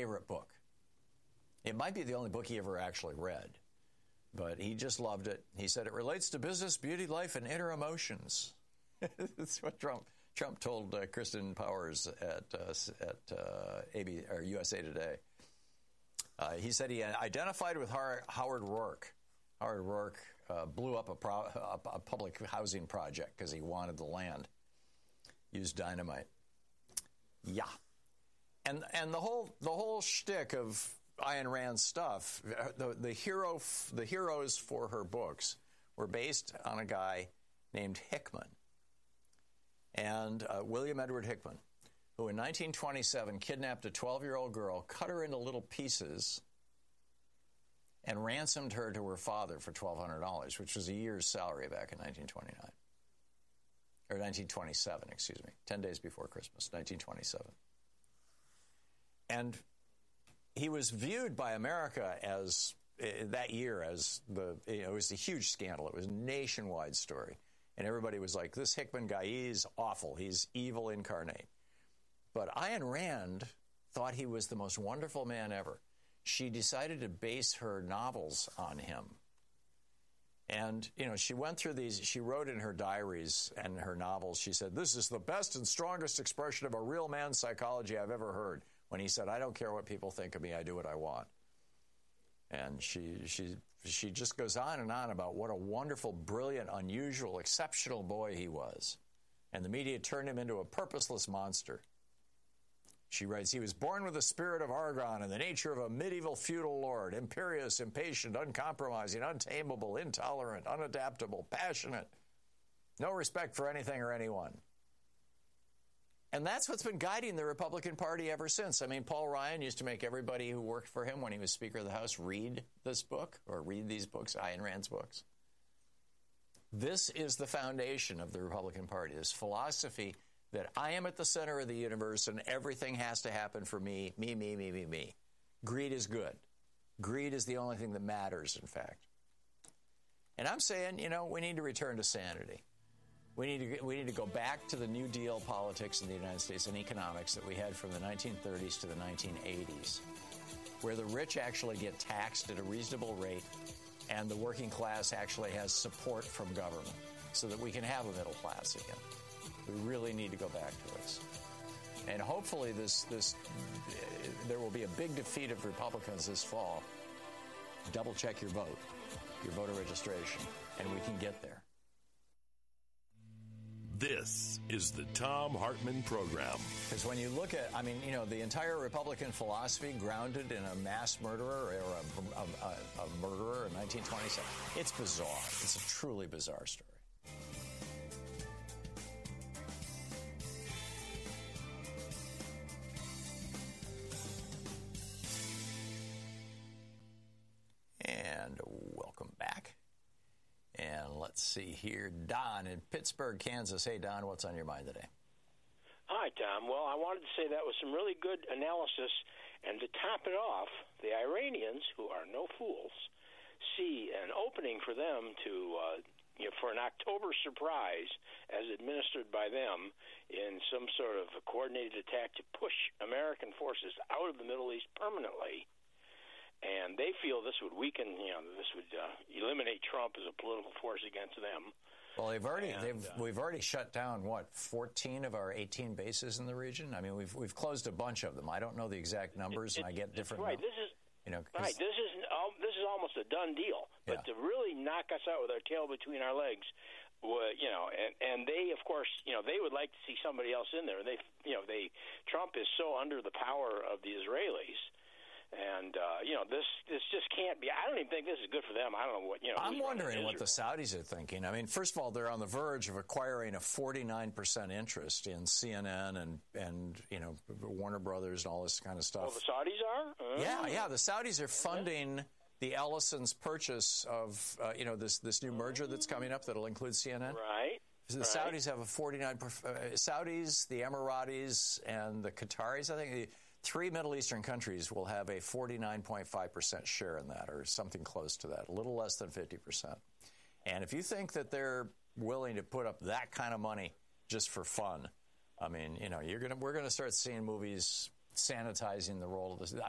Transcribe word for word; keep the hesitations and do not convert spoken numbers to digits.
favorite book. It might be the only book he ever actually read, but he just loved it. He said it relates to business, beauty, life, and inner emotions. That's what Trump Trump told uh, Kristen Powers at uh, at uh, A B or U S A Today. Uh, he said he identified with Har- Howard Rourke. Howard Rourke uh, blew up a, pro- a, a public housing project because he wanted the land. Used dynamite. Yeah, and and the whole the whole shtick of Ayn Rand's stuff, the the hero the heroes for her books were based on a guy named Hickman, and uh, William Edward Hickman, who in nineteen twenty-seven kidnapped a twelve-year-old girl, cut her into little pieces, and ransomed her to her father for twelve hundred dollars, which was a year's salary back in nineteen twenty-nine. Or nineteen twenty-seven, excuse me, ten days before Christmas, nineteen twenty-seven. And he was viewed by America as, uh, that year, as the, you know, it was a huge scandal. It was a nationwide story. And everybody was like, this Hickman guy, he's awful. He's evil incarnate. But Ayn Rand thought he was the most wonderful man ever. She decided to base her novels on him. And, you know, she went through these, she wrote in her diaries and her novels, she said, this is the best and strongest expression of a real man's psychology I've ever heard. When he said, I don't care what people think of me, I do what I want. And she she she just goes on and on about what a wonderful, brilliant, unusual, exceptional boy he was. And the media turned him into a purposeless monster. She writes, he was born with the spirit of Argon and the nature of a medieval feudal lord, imperious, impatient, uncompromising, untamable, intolerant, unadaptable, passionate, no respect for anything or anyone. And that's what's been guiding the Republican Party ever since. I mean, Paul Ryan used to make everybody who worked for him when he was Speaker of the House read this book or read these books, Ayn Rand's books. This is the foundation of the Republican Party, this philosophy that I am at the center of the universe and everything has to happen for me, me, me, me, me, me. Greed is good. Greed is the only thing that matters, in fact. And I'm saying, you know, we need to return to sanity. We need to we need to go back to the New Deal politics in the United States and economics that we had from the nineteen thirties to the nineteen eighties, where the rich actually get taxed at a reasonable rate and the working class actually has support from government so that we can have a middle class again. We really need to go back to this. And hopefully this this uh, there will be a big defeat of Republicans this fall. Double check your vote, your voter registration, and we can get there. This is the Thom Hartmann Program. Because when you look at, I mean, you know, the entire Republican philosophy grounded in a mass murderer or a, a, a, a murderer in nineteen twenty-seven, it's bizarre. It's a truly bizarre story. And welcome back. And let's see here, Don in Pittsburgh, Kansas. Hey, Don, what's on your mind today? Hi, Tom. Well, I wanted to say that was some really good analysis. And to top it off, the Iranians, who are no fools, see an opening for them to, uh, you know, for an October surprise as administered by them in some sort of a coordinated attack to push American forces out of the Middle East permanently. And they feel this would weaken, you know, this would uh, eliminate Trump as a political force against them. Well, they've already, and, they've, uh, we've already shut down, what, fourteen of our eighteen bases in the region? I mean, we've we've closed a bunch of them. I don't know the exact numbers, it, and I get different. Right. This is you know, right. This is um, this is almost a done deal. But yeah. to really knock us out with our tail between our legs, well, you know, and and they, of course, you know, they would like to see somebody else in there. They, you know, they Trump is so under the power of the Israelis. And, uh, you know, this this just can't be. I don't even think this is good for them. I don't know what, you know. I'm wondering what the Saudis are thinking. I mean, first of all, they're on the verge of acquiring a forty-nine percent interest in C N N and, and you know, Warner Brothers and all this kind of stuff. Well, the Saudis are? Uh, yeah, yeah. The Saudis are funding yeah. the Ellison's purchase of, uh, you know, this, this new merger that's coming up that'll include C N N. Right. The right. Saudis have a forty-nine percent. Uh, Saudis, the Emiratis, and the Qataris, I think, the three Middle Eastern countries will have a forty-nine point five percent share in that, or something close to that, a little less than fifty percent. And if you think that they're willing to put up that kind of money just for fun, I mean, you know, you're gonna we're gonna start seeing movies sanitizing the role of this.